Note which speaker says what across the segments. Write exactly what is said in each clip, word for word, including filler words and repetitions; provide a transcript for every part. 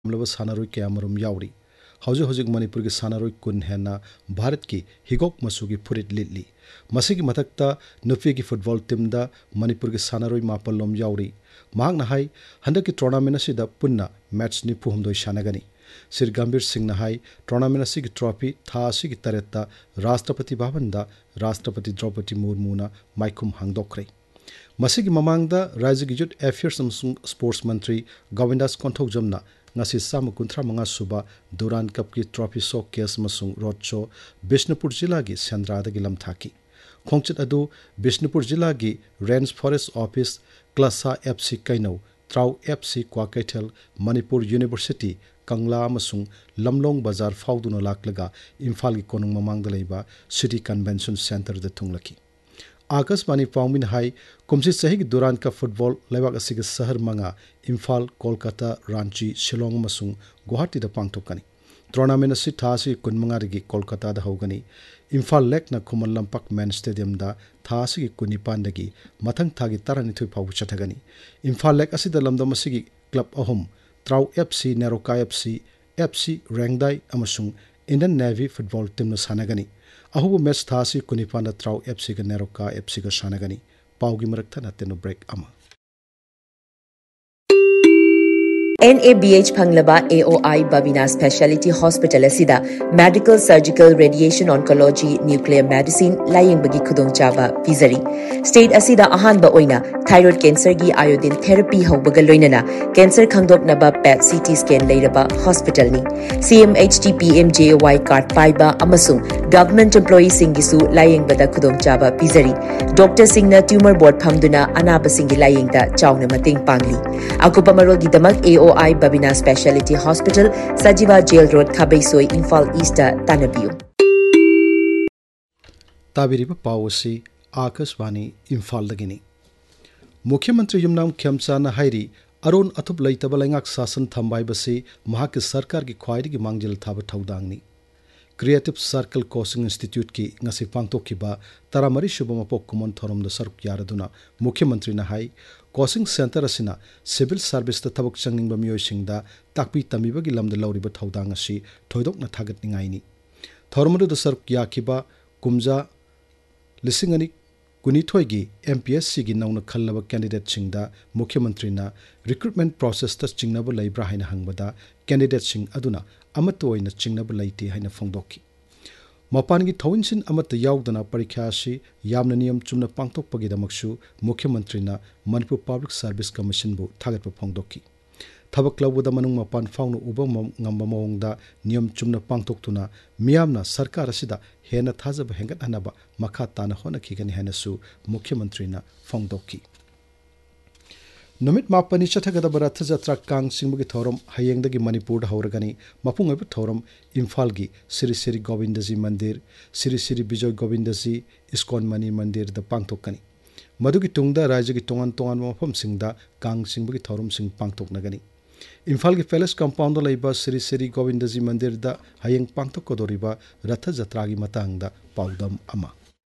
Speaker 1: ꯂꯕ ꯁꯥꯟꯅꯔꯣꯏ ꯀꯌꯥ ꯃꯔꯨꯝ ꯌꯥꯎꯔꯤ ꯍꯧꯖꯤꯛ ꯍꯧꯖꯤꯛ ꯃꯅꯤꯄꯨꯔꯒꯤ ꯁꯥꯟꯅꯔꯣꯏ ꯀꯨꯟ ꯍꯦꯟꯅ ꯚꯥꯔꯠꯀꯤ ꯍꯤꯒꯣꯛ ꯃꯆꯨꯒꯤ ꯐꯨꯔꯤꯠ ꯂꯤꯠꯂꯤ ꯃꯁꯤꯒꯤ ꯃꯊꯛꯇ ꯅꯨꯄꯤꯒꯤ ꯐꯨꯠꯕꯣꯜ ꯇꯤꯝꯗ ꯃꯅꯤꯄꯨꯔꯒꯤ ꯁꯥꯟꯅꯔꯣꯏ ꯃꯥꯄꯜ ꯂꯣꯝ ꯌꯥꯎꯔꯤ ꯃꯍꯥꯛꯅ ꯍꯥꯏ ꯍꯟꯗꯛꯀꯤ ꯇꯣꯔꯅꯥꯃꯦꯟꯠ ꯑꯁꯤꯗ ꯄꯨꯟꯅ ꯃꯦꯠꯆ ꯅꯤꯐꯨꯍꯨꯝꯗꯣꯏ ꯁꯥꯟꯅꯒꯅꯤ ꯁ꯭ꯔꯤ ꯒꯝꯚꯤꯔ ꯁꯤꯡꯅ ꯍꯥꯏ ꯇꯣꯔꯅꯥꯃꯦꯟꯠ ꯑꯁꯤꯒꯤ ꯇ꯭ꯔꯣꯐꯤ ꯊꯥ ꯑꯁꯤꯒꯤ ꯇꯔꯦꯠꯇ ꯔꯥꯁꯇ꯭ꯔꯄति ꯚꯕꯟꯗ ꯔꯥꯁꯇ꯭ꯔꯄति ꯗ꯭ꯔꯧꯄꯗꯤ ꯃꯨꯔꯃꯨꯅ ꯃꯥꯏꯈꯨꯝ ꯍꯥꯡꯗꯣꯛꯈ꯭ꯔꯦ ꯃꯁꯤꯒꯤ ꯃꯃꯥꯡꯗ ꯔꯥಜ್ꯌꯒꯤ ꯌꯨꯠ ꯑꯦꯐꯤꯌꯔꯁ ꯑꯃꯁꯨꯡ ꯁ꯭ꯄꯣꯔꯠꯁ ꯃꯟꯇ꯭ꯔꯤ ꯒꯣꯕꯤꯟꯗꯥꯁ ꯀꯣꯟꯊꯧꯖꯝꯅ ꯉꯁꯤ ꯆꯥꯝꯃ ꯀꯨꯟꯊ꯭ꯔꯥ ꯃꯉꯥ ꯁꯨꯕ ꯗꯨꯔꯥꯟ ꯀꯞꯀꯤ ꯇ꯭ꯔꯣꯐꯤ ꯁꯣ ꯀꯦꯁ ꯑꯃꯁꯨꯡ ꯔꯣꯗ ꯁꯣ ꯕꯤꯁꯅꯨꯄꯨꯔ ꯖꯤꯂꯥꯒꯤ ꯁꯦꯟꯗ꯭ꯔꯥꯗꯒꯤ ꯂꯝꯊꯥꯈꯤ ꯈꯣꯡꯆꯠ ꯑꯗꯨ ꯕꯤꯁꯅꯨꯄꯨꯔ ꯖꯤꯂꯥꯒꯤ range forest office ꯀ꯭ꯂꯥꯁꯥ F C ꯀꯩꯅꯧ ꯇ꯭ꯔꯥꯎ F C Kwakeithel Manipur university Kangla ꯑꯃꯁꯨꯡ ꯂꯝꯂꯣꯡ ꯕꯖꯥꯔ ꯐꯥꯎꯗꯨꯅ ꯂꯥꯛꯂꯒ ꯏꯝꯐꯥꯜꯒꯤ ꯀꯣꯅꯨꯡ ꯃꯃꯥꯡꯗ ꯂꯩꯕ ꯁꯤꯇꯤ ꯀꯟꯚꯦꯟꯁꯟ ꯁꯦꯟꯇꯔꯗ ꯊꯨꯡꯂꯈꯤ आकाशवाणी पाउमिन हाई कुमसी सही दुरान का फुटबॉल लेबाक असिग शहर मंगा इम्फाल कोलकाता रांची शिलोंग मसुंग गुवाहाटी दा पांगथोकनी टूर्नामेंट असि थासी कुनमंगारगी कोलकाता दा होगनी इम्फाल लेक ना खुमन लंपक मेन स्टेडियम दा थासी कुनिपान दगी मथंग थागी तरनिथुई फाउ चथगनी इम्फाल लेक असि दा लमदम असिगी क्लब अहम त्राउ FC NEROCA FC FC रेंगदाई अमसुंग Indian navy football team न सानगनी अहुब मैच थासी कुनिपान त्राउ एफसी का नेरोका एफसी का सानगनी पाउगी मरकथा नतेनो ब्रेक अमा
Speaker 2: N A B H Phanglaba A O I Babina Speciality Hospital asida Medical Surgical Radiation Oncology Nuclear Medicine laying bagi khudong chaba pizari state asida ahan ba oina thyroid cancer gi iodine therapy haubaga loinana cancer khangdok naba P E T C T scan leiraba hospital ni C M H T P M J Y card paiba amasung government employee singisu laying bada khudong chaba pizari doctor singna tumor board phamduna anaba singi laying da chawna mating pangli akupa marol gi damak A O I Babina Speciality Hospital, Sajiva Jail Road, Khabaisoi, Imphal East, Tanabiu.
Speaker 1: Tabiriba Pawasi, Akashvani, Imphal Dagini. Mukhyamantri Yumnam Khemchana Hairi, Arun Athup Laitabalangak Sasan Thambai Basi, Mahak Sarkar ki Khwaidigi Mangjil Thaba Thaudangni. Creative Circle Coaching Institute ki ngasi pangtokhiba taramari shubama pok kumon thorom da saruk yaraduna Mukhyamantri na hai Coaching Center asina civil service ta thabak changningba miyoi singda takpi tamibagi lamda lauriba thaudang asi thoidokna thagatningai ni thoromadu da saruk yakhiba kumja lisingani kunithoi gi M P S C gi nauna khallaba candidate singda Mukhyamantri na recruitment process ta chingnaba leibra haina hangbada candidate sing aduna amatu oina chingnaba leite haina phongdokki Mapangi Tawinsin Amata Yaudana Parikhashi Yamna Niyam Chumna Pangtokpagi Damaksu Mukhyamantri na Manipur Public Service Commission bu Thagat Pongdoki. Thabak Lawuda Manung Mapan Faunu Uba Ngamba Mawngda Niyam Chumna Pangtoktuna Miyamna Sarkar asida Hena Thazaba Hengat Hanaba Makha Tana Honakigani Hanasu Mukhyamantri na Phongdoki. Numit Mapani Chatagada Baratha Jatra Kang Singbugi Thorum Hayengdagi Manipur Hauragani Mapungabu Thorum Imfalgi Siri Siri Govindaji Mandir Siri Siri Bijoy Govindaji Iskon Mani Mandir the Pangtokani Madugi Tungda Rajagi Tongan Tongan Mapam Singda Kang Singbugi Thorum Sing Pangtok Nagani Imfalgi Palace Compound Laiba Siri Siri Govindaji Mandir da Hayeng Pangtokodoriba Ratha Jatragi Matangda Paudam Ama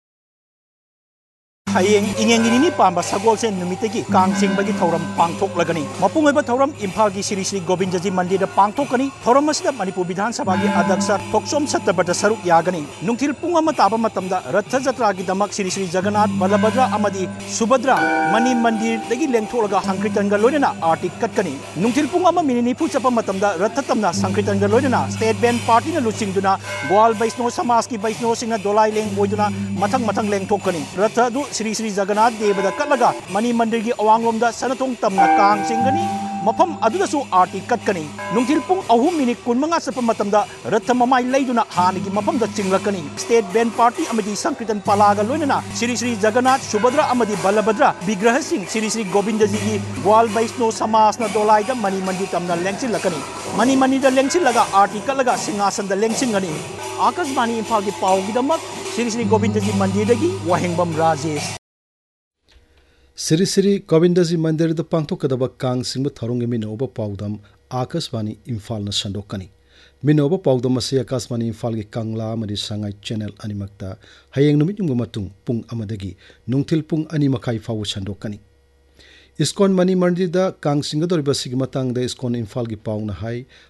Speaker 3: Hayeng ingengini pamba sagol sen numitagi kang singbagi thoram pangthok lagani mapungaiba thoram Imphal gi Siri Sri Govindaji Mandir da pangthokani thoram asida Manipur Vidhan Sabha gi Adaksa Thoksom Satabada saruk yagani nungthil pung ama taba matamda Ratha Jatra gi damak Siri Sri Jagannath Balabhadra amadi Subhadra Mani Mandir dagi lengtholaga Sankritan ga loinana artik katkani nungthil pung ama minini pu chapa matamda Ratha tamna Sankritan ga loinana State Band Party na lusingduna Gwal Vaishno Samas ki Vaishno singna dolai leng boiduna mathang mathang lengthokani Ratha du Sri Sri Jagannath Devada Katlaga Mani Mandir gi Awangomda Sanatong Tamna Kang Singani Mafam Adudasu Arti Katkani Nungtil Pung Ahum Minute Kunmanga Sapamatamda Ratha Mamai Laiduna Hanigi Mafam da Chinglakani State Band Party Amadi Sankritan Palaga Loinana Sri Sri Jagannath Subhadra Amadi Balabhadra Vigraha Singh Sri Sri Govindaji gi Gwal Vaishno Samas na Dolai da Mani Mandir Tamna Lengsil Lakani Mani Mandir da Lengsil Laga Arti Katlaga Singasan da Lengsingani Akashvani Imphal gi Paugi damak Sri Sri Govindaji Mandir dagi Wahengbam Rajesh
Speaker 1: Siri Siri Govindaji Mandir the Pangtokadaba Kang Singba Tharungi Minoba Paudam Akashvani Imphal na Shandokani Minoba Paudam Masi Akashvani Imphal gi Kangla Madi Sangai Channel Animakta Hayeng Numit Matung Pung Amadagi Nungtil Pung Animakai Fawu Shandokani ISKCON money मंदिर दा Kong सिंगदोरिबा सिगी Matang दा ISKCON Imphal की पाउना high